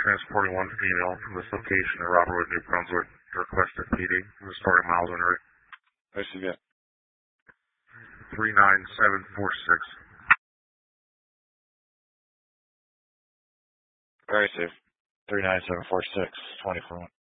transporting one female from this location to Robberwood, New Brunswick. Requested PD. The story miles on it. What's it get? 39746. Very safe. 39746, 24.